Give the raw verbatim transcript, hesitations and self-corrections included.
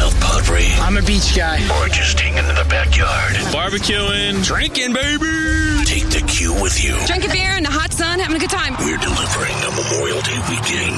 South Padre? I'm a beach guy. Or just hanging in the backyard? Barbecuing, drinking, baby. Take the Q with you. Drinking beer in the hot sun, having a good time. We're delivering a Memorial Day weekend